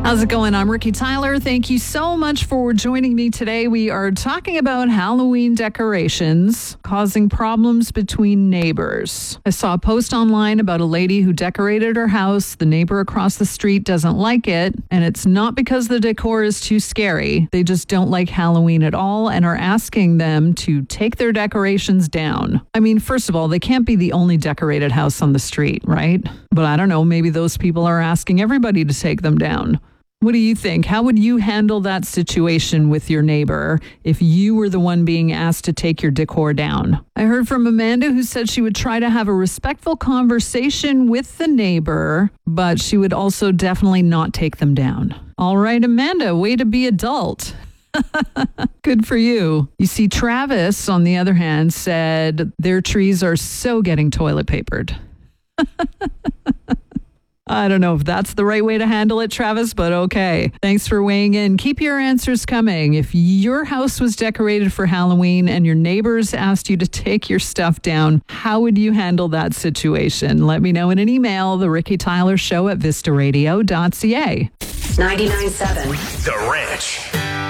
How's it going? I'm Ricky Tyler. Thank you so much for joining me today. We are talking about Halloween decorations causing problems between neighbors. I saw a post online about a lady who decorated her house. The neighbor across the street doesn't like it, and it's not because the decor is too scary. They just don't like Halloween at all and are asking them to take their decorations down. I mean, first of all, they can't be the only decorated house on the street, right? But I don't know, maybe those people are asking everybody to take them down. What do you think? How would you handle that situation with your neighbor if you were the one being asked to take your decor down? I heard from Amanda, who said she would try to have a respectful conversation with the neighbor, but she would also definitely not take them down. All right, Amanda, way to be adult. Good for you. You see, Travis, on the other hand, said their trees are so getting toilet papered. I don't know if that's the right way to handle it, Travis, but okay. Thanks for weighing in. Keep your answers coming. If your house was decorated for Halloween and your neighbors asked you to take your stuff down, how would you handle that situation? Let me know in an email, The Ricky Tyler Show at vistaradio.ca. 99.7 The Ranch.